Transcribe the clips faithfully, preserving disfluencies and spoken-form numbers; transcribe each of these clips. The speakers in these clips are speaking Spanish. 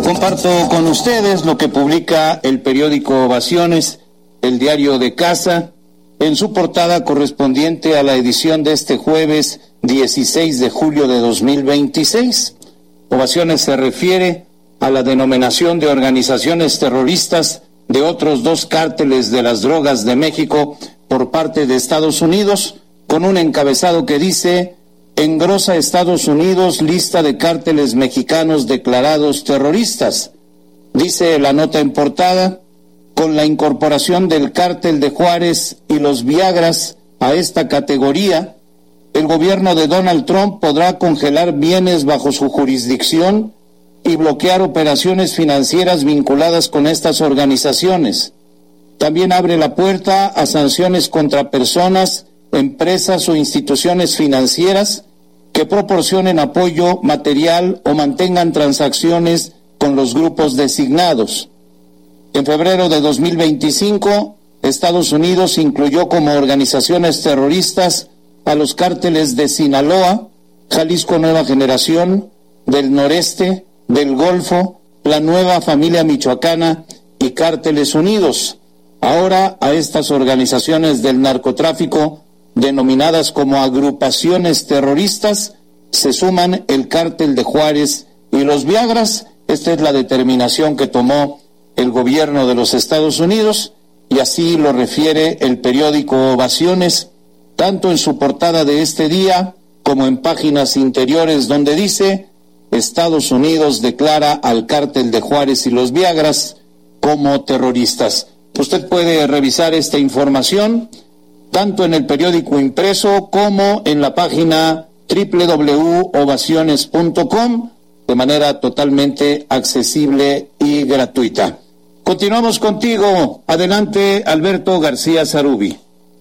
Comparto con ustedes lo que publica el periódico Ovaciones, el diario de casa, en su portada correspondiente a la edición de este jueves dieciséis de julio de dos mil veintiséis. Ovaciones se refiere a la denominación de organizaciones terroristas de otros dos cárteles de las drogas de México por parte de Estados Unidos, con un encabezado que dice: engrosa Estados Unidos lista de cárteles mexicanos declarados terroristas. Dice la nota en portada: con la incorporación del cártel de Juárez y los Viagras a esta categoría, el gobierno de Donald Trump podrá congelar bienes bajo su jurisdicción y bloquear operaciones financieras vinculadas con estas organizaciones. También abre la puerta a sanciones contra personas, empresas o instituciones financieras que proporcionen apoyo material o mantengan transacciones con los grupos designados. En febrero de dos mil veinticinco, Estados Unidos incluyó como organizaciones terroristas a los cárteles de Sinaloa, Jalisco Nueva Generación, del Noreste, del Golfo, la Nueva Familia Michoacana y Cárteles Unidos. Ahora a estas organizaciones del narcotráfico, denominadas como agrupaciones terroristas, se suman el cártel de Juárez y los Viagras. Esta es la determinación que tomó el gobierno de los Estados Unidos, y así lo refiere el periódico Ovaciones, tanto en su portada de este día como en páginas interiores, donde dice: Estados Unidos declara al cártel de Juárez y los Viagras como terroristas. Usted puede revisar esta información tanto en el periódico impreso como en la página doble u doble u doble u punto ovaciones punto com de manera totalmente accesible y gratuita. Continuamos contigo. Adelante, Alberto García Zarubi.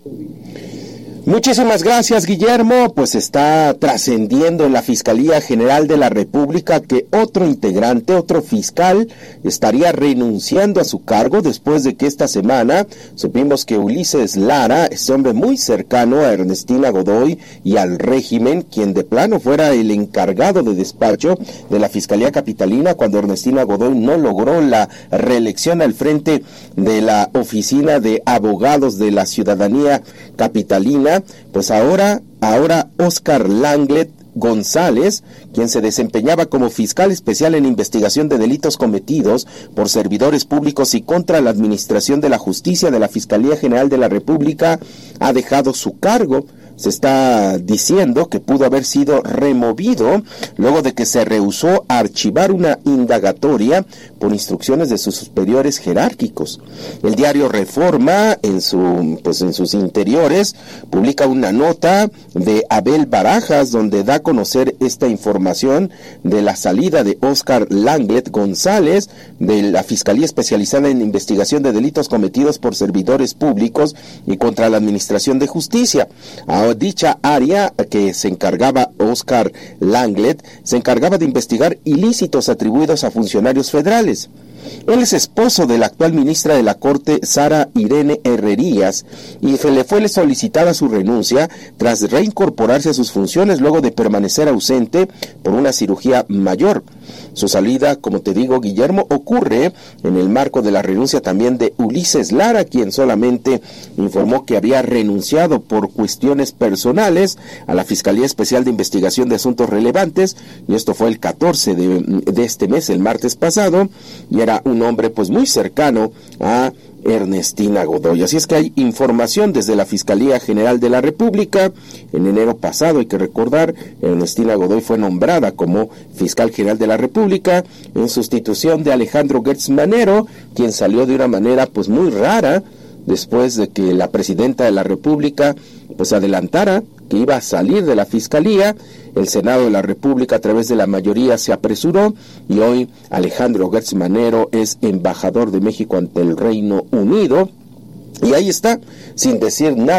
Muchísimas gracias, Guillermo. Pues está trascendiendo en la Fiscalía General de la República que otro integrante, otro fiscal, estaría renunciando a su cargo después de que esta semana supimos que Ulises Lara, ese hombre muy cercano a Ernestina Godoy y al régimen, quien de plano fuera el encargado de despacho de la Fiscalía Capitalina cuando Ernestina Godoy no logró la reelección al frente de la Oficina de Abogados de la Ciudadanía Capitalina, pues ahora, ahora Óscar Langlet González, quien se desempeñaba como fiscal especial en investigación de delitos cometidos por servidores públicos y contra la administración de la justicia de la Fiscalía General de la República, ha dejado su cargo. Se está diciendo que pudo haber sido removido luego de que se rehusó a archivar una indagatoria por instrucciones de sus superiores jerárquicos. El diario Reforma, en su, pues en sus interiores, publica una nota de Abel Barajas donde da a conocer esta información de la salida de Óscar Langlet González de la Fiscalía Especializada en Investigación de Delitos Cometidos por Servidores Públicos y contra la Administración de Justicia. Ahora, dicha área que se encargaba Óscar Langlet se encargaba de investigar ilícitos atribuidos a funcionarios federales. Él es esposo de la actual ministra de la Corte, Sara Irene Herrerías, y le fue solicitada su renuncia tras reincorporarse a sus funciones luego de permanecer ausente por una cirugía mayor. Su salida, como te digo, Guillermo, ocurre en el marco de la renuncia también de Ulises Lara, quien solamente informó que había renunciado por cuestiones personales a la Fiscalía Especial de Investigación de Asuntos Relevantes, y esto fue el catorce de, de este mes, el martes pasado, y era un hombre pues muy cercano a Ernestina Godoy. Así es que hay información desde la Fiscalía General de la República. En enero pasado, hay que recordar, Ernestina Godoy fue nombrada como Fiscal General de la República en sustitución de Alejandro Gertz Manero, quien salió de una manera pues muy rara después de que la Presidenta de la República pues adelantara que iba a salir de la Fiscalía. El Senado de la República, a través de la mayoría, se apresuró y hoy Alejandro Gertz Manero es embajador de México ante el Reino Unido. Y ahí está, sin decir nada,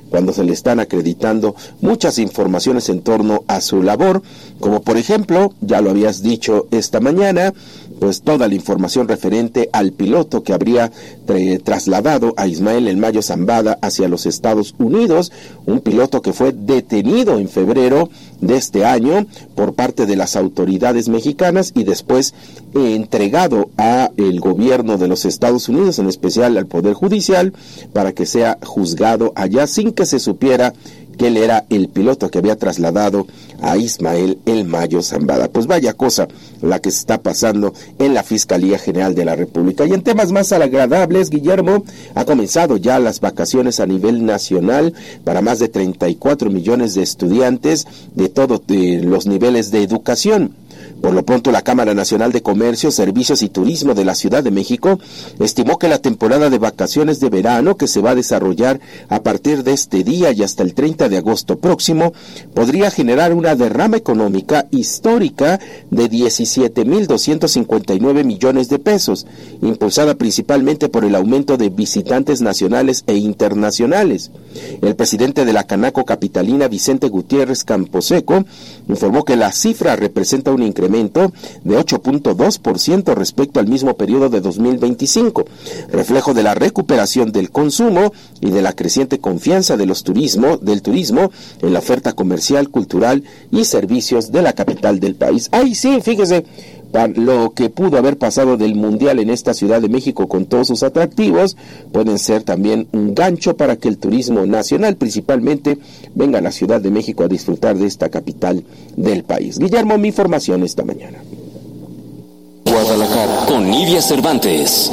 cuando se le están acreditando muchas informaciones en torno a su labor, como por ejemplo, ya lo habías dicho esta mañana, pues toda la información referente al piloto que habría tra- trasladado a Ismael El Mayo Zambada hacia los Estados Unidos, un piloto que fue detenido en febrero de este año por parte de las autoridades mexicanas y después eh, entregado a el gobierno de los Estados Unidos, en especial al Poder Judicial, para que sea juzgado allá sin que se supiera que él era el piloto que había trasladado a Ismael El Mayo Zambada. Pues vaya cosa la que se está pasando en la Fiscalía General de la República. Y en temas más agradables, Guillermo, ha comenzado ya las vacaciones a nivel nacional para más de treinta y cuatro millones de estudiantes de todos los niveles de educación. Por lo pronto, la Cámara Nacional de Comercio, Servicios y Turismo de la Ciudad de México estimó que la temporada de vacaciones de verano, que se va a desarrollar a partir de este día y hasta el treinta de agosto próximo, podría generar una derrama económica histórica de diecisiete mil doscientos cincuenta y nueve millones de pesos, impulsada principalmente por el aumento de visitantes nacionales e internacionales. El presidente de la Canaco Capitalina, Vicente Gutiérrez Camposeco, informó que la cifra representa un incremento de ocho punto dos por ciento respecto al mismo periodo de dos mil veinticinco, reflejo de la recuperación del consumo y de la creciente confianza de los turismo, del turismo en la oferta comercial, cultural y servicios de la capital del país. Ahí sí, fíjese, lo que pudo haber pasado del Mundial en esta Ciudad de México con todos sus atractivos, pueden ser también un gancho para que el turismo nacional principalmente venga a la Ciudad de México a disfrutar de esta capital del país. Guillermo, mi información esta mañana. Guadalajara, con Nidia Cervantes.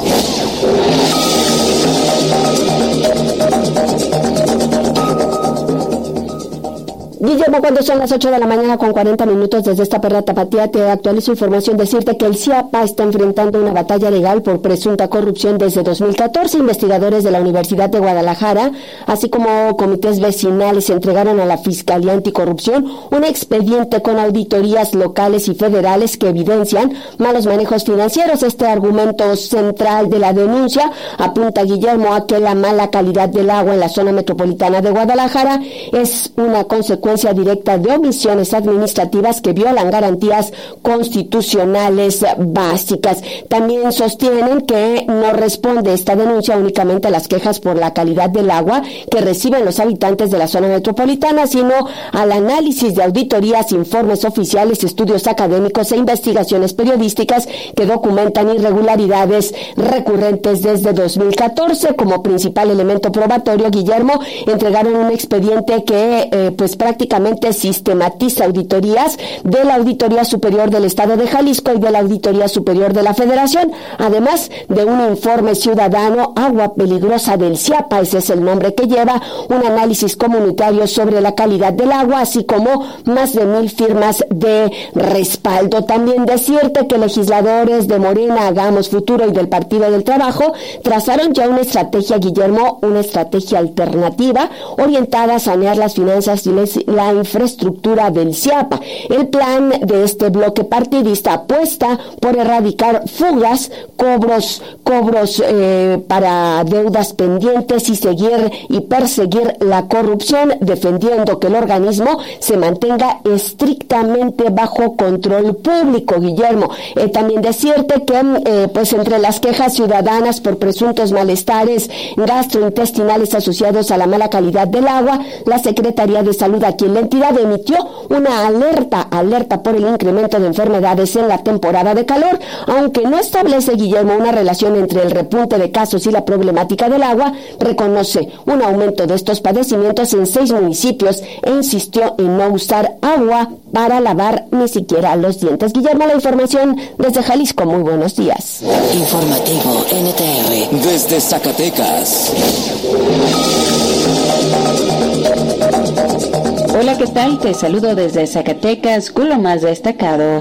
Guillermo, cuando son las ocho de la mañana con cuarenta minutos desde esta perra tapatía, te actualizo información, decirte que el CIAPA está enfrentando una batalla legal por presunta corrupción desde dos mil catorce. Investigadores de la Universidad de Guadalajara, así como comités vecinales, entregaron a la Fiscalía Anticorrupción un expediente con auditorías locales y federales que evidencian malos manejos financieros. Este argumento central de la denuncia apunta, Guillermo, a que la mala calidad del agua en la zona metropolitana de Guadalajara es una consecuencia directa de omisiones administrativas que violan garantías constitucionales básicas. También sostienen que no responde esta denuncia únicamente a las quejas por la calidad del agua que reciben los habitantes de la zona metropolitana, sino al análisis de auditorías, informes oficiales, estudios académicos e investigaciones periodísticas que documentan irregularidades recurrentes desde dos mil catorce. Como principal elemento probatorio, Guillermo, entregaron un expediente que eh, pues prácticamente prácticamente sistematiza auditorías de la Auditoría Superior del Estado de Jalisco y de la Auditoría Superior de la Federación, además de un informe ciudadano, Agua Peligrosa del CIAPA, ese es el nombre que lleva, un análisis comunitario sobre la calidad del agua, así como más de mil firmas de respaldo. También decirte que legisladores de Morena, Hagamos Futuro y del Partido del Trabajo trazaron ya una estrategia, Guillermo, una estrategia alternativa orientada a sanear las finanzas y les la infraestructura del CIAPA. El plan de este bloque partidista apuesta por erradicar fugas, cobros, cobros eh, para deudas pendientes y seguir y perseguir la corrupción, defendiendo que el organismo se mantenga estrictamente bajo control público, Guillermo. Eh, también decirte que eh, pues entre las quejas ciudadanas por presuntos malestares gastrointestinales asociados a la mala calidad del agua, la Secretaría de Salud aquí en la entidad emitió una alerta, alerta por el incremento de enfermedades en la temporada de calor, aunque no establece, Guillermo, una relación entre el repunte de casos y la problemática del agua, reconoce un aumento de estos padecimientos en seis municipios e insistió en no usar agua para lavar ni siquiera los dientes. Guillermo, la información desde Jalisco. Muy buenos días. Informativo N T R desde Zacatecas. Hola, ¿qué tal? Te saludo desde Zacatecas con lo más destacado.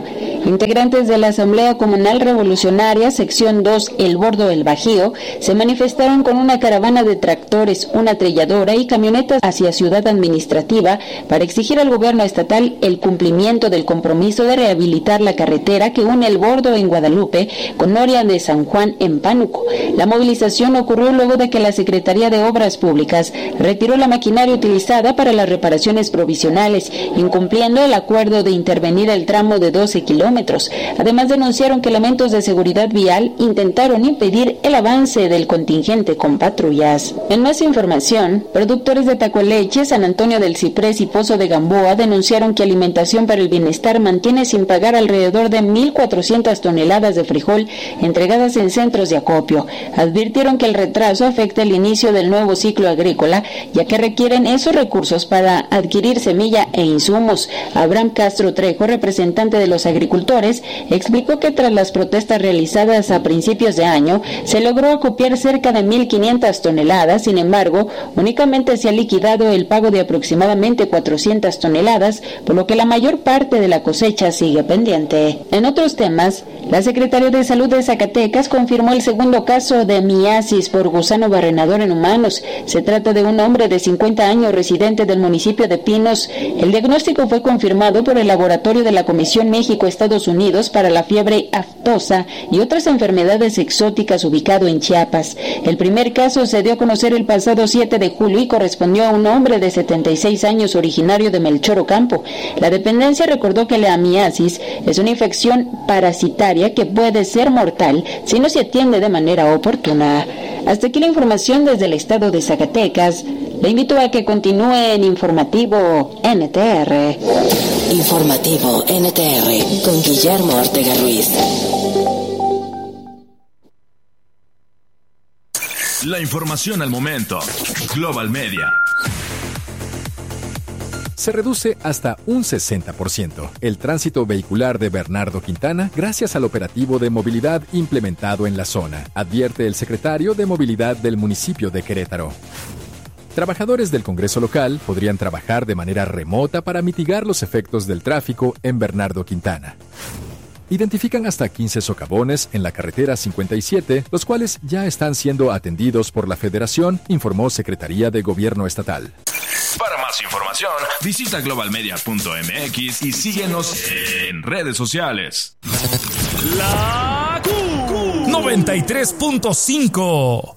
Integrantes de la Asamblea Comunal Revolucionaria, sección dos, El Bordo del Bajío, se manifestaron con una caravana de tractores, una trilladora y camionetas hacia Ciudad Administrativa para exigir al gobierno estatal el cumplimiento del compromiso de rehabilitar la carretera que une El Bordo en Guadalupe con Noria de San Juan en Pánuco. La movilización ocurrió luego de que la Secretaría de Obras Públicas retiró la maquinaria utilizada para las reparaciones provisionales, incumpliendo el acuerdo de intervenir el tramo de doce kilómetros. Además, denunciaron que elementos de seguridad vial intentaron impedir el avance del contingente con patrullas. En más información, productores de Tacualeche, San Antonio del Ciprés y Pozo de Gamboa denunciaron que Alimentación para el Bienestar mantiene sin pagar alrededor de mil cuatrocientas toneladas de frijol entregadas en centros de acopio. Advirtieron que el retraso afecta el inicio del nuevo ciclo agrícola, ya que requieren esos recursos para adquirir semilla e insumos. Abraham Castro Trejo, representante de los agricultores, explicó que tras las protestas realizadas a principios de año, se logró acopiar cerca de mil quinientas toneladas, sin embargo, únicamente se ha liquidado el pago de aproximadamente cuatrocientas toneladas, por lo que la mayor parte de la cosecha sigue pendiente. En otros temas, la Secretaría de Salud de Zacatecas confirmó el segundo caso de miasis por gusano barrenador en humanos. Se trata de un hombre de cincuenta años residente del municipio de Pinos. El diagnóstico fue confirmado por el laboratorio de la Comisión México-Estados Unidos para la fiebre aftosa y otras enfermedades exóticas ubicado en Chiapas. El primer caso se dio a conocer el pasado siete de julio y correspondió a un hombre de setenta y seis años originario de Melchor Ocampo. La dependencia recordó que la miasis es una infección parasitaria que puede ser mortal si no se atiende de manera oportuna. Hasta aquí la información desde el estado de Zacatecas. Le invito a que continúe en Informativo N T R. Informativo N T R con Guillermo Ortega Ruiz. La información al momento. Global Media. Se reduce hasta un sesenta por ciento el tránsito vehicular de Bernardo Quintana gracias al operativo de movilidad implementado en la zona, advierte el secretario de Movilidad del municipio de Querétaro. Trabajadores del Congreso local podrían trabajar de manera remota para mitigar los efectos del tráfico en Bernardo Quintana. Identifican hasta quince socavones en la carretera cincuenta y siete, los cuales ya están siendo atendidos por la Federación, informó Secretaría de Gobierno Estatal. Para más información, visita global media punto m x y síguenos en redes sociales. La Q noventa y tres punto cinco.